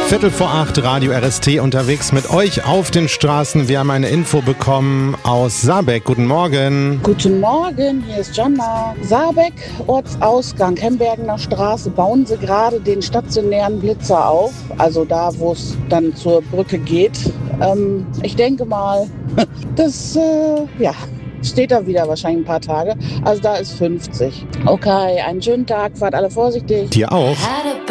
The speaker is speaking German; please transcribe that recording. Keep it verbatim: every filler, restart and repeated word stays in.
Viertel vor acht, Radio R S T unterwegs mit euch auf den Straßen. Wir haben eine Info bekommen aus Saarbeck. Guten Morgen. Guten Morgen, hier ist Jonna. Saarbeck, Ortsausgang, Hembergener Straße, bauen sie gerade den stationären Blitzer auf. Also da, wo es dann zur Brücke geht. Ähm, ich denke mal, das, äh, ja... steht da wieder wahrscheinlich ein paar Tage. Also da ist fünfzig. Okay, einen schönen Tag, fahrt alle vorsichtig. Dir auch.